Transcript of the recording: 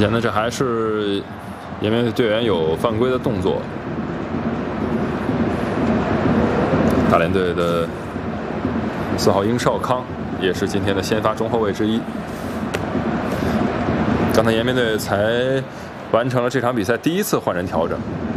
显呢，这还是延边队员有犯规的动作。大连队的4号殷少康也是今天的先发中后卫之一。刚才延边队才完成了这场比赛第1次换人调整。